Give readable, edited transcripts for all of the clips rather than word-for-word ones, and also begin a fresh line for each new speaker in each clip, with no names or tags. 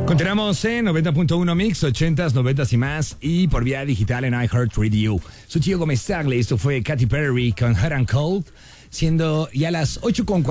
Continuamos en 90.1 Mix, 80s, 90s y más, y por vía digital en iHeartRadio. Soy Gio Gómez Tagle, esto fue Katy Perry con Hot and Cold, siendo ya las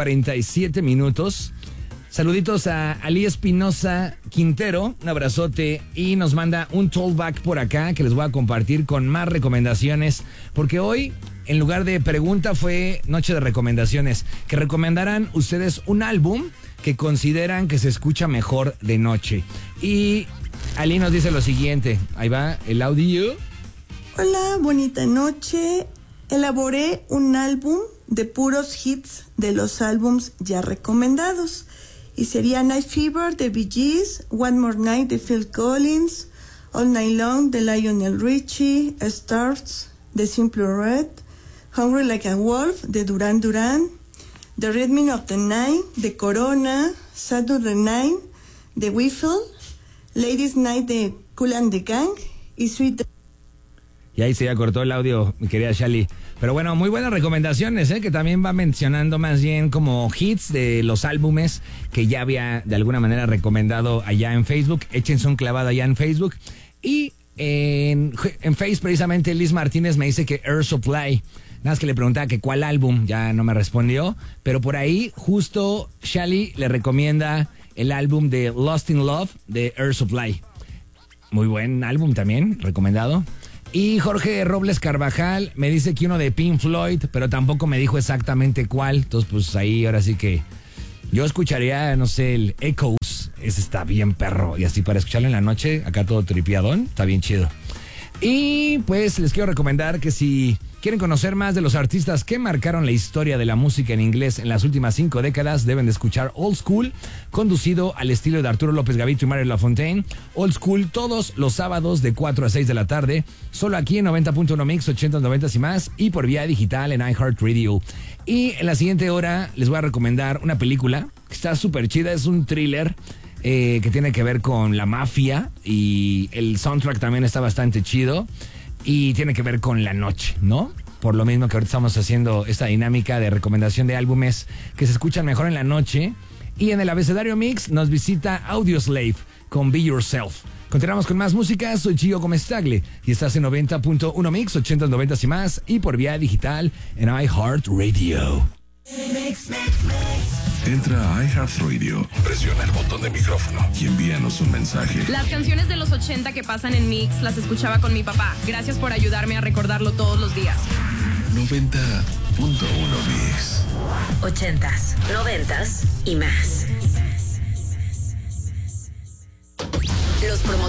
8:47. Saluditos a Ali Espinosa Quintero, un abrazote, y nos manda un tollback por acá que les voy a compartir con más recomendaciones, porque hoy, en lugar de pregunta, fue noche de recomendaciones, que recomendarán ustedes un álbum que consideran que se escucha mejor de noche. Y Ali nos dice lo siguiente, ahí va el audio.
Hola, bonita noche. Elaboré un álbum de puros hits de los álbums ya recomendados. Y sería Night Fever de Bee Gees, One More Night de Phil Collins, All Night Long de Lionel Richie, Stars de Simple Red, Hungry Like a Wolf de Duran Duran, The Rhythm of the Night de Corona, Saturday Night de Wiffle, Ladies Night de Kool and the Gang y Sweet.
Y ahí se ya cortó el audio, mi querida Shali. Pero bueno, muy buenas recomendaciones, que también va mencionando más bien como hits de los álbumes que ya había de alguna manera recomendado allá en Facebook. Échense un clavado allá en Facebook. Y en Face precisamente Liz Martínez me dice que Air Supply. Nada más que le preguntaba que cuál álbum, ya no me respondió. Pero por ahí justo Shali le recomienda el álbum de Lost in Love de Air Supply. Muy buen álbum también, recomendado. Y Jorge Robles Carvajal me dice que uno de Pink Floyd, pero tampoco me dijo exactamente cuál. Entonces, pues ahí ahora sí que yo escucharía, no sé, el Echoes. Ese está bien perro. Y así para escucharlo en la noche, acá todo tripiadón, está bien chido. Y pues les quiero recomendar que si quieren conocer más de los artistas que marcaron la historia de la música en inglés en las últimas 5 décadas, deben de escuchar Old School, conducido al estilo de Arturo López Gavito y Mario Lafontaine. Old School todos los sábados de 4 a 6 de la tarde, solo aquí en 90.1 Mix, 80, 90 y más, y por vía digital en iHeartRadio. Y en la siguiente hora les voy a recomendar una película que está súper chida, es un thriller que tiene que ver con la mafia, y el soundtrack también está bastante chido. Y tiene que ver con la noche, ¿no? Por lo mismo que ahorita estamos haciendo esta dinámica de recomendación de álbumes que se escuchan mejor en la noche. Y en el abecedario Mix nos visita Audioslave con Be Yourself. Continuamos con más música, soy Gio Gómez Tagle y estás en 90.1 Mix, 80, 90 y más, y por vía digital en iHeartRadio.
Entra a iHeartRadio, presiona el botón de micrófono y envíanos un mensaje.
Las canciones de los 80 que pasan en Mix las escuchaba con mi papá. Gracias por ayudarme a recordarlo todos los días.
90.1 Mix.
80s, 90s y más. Los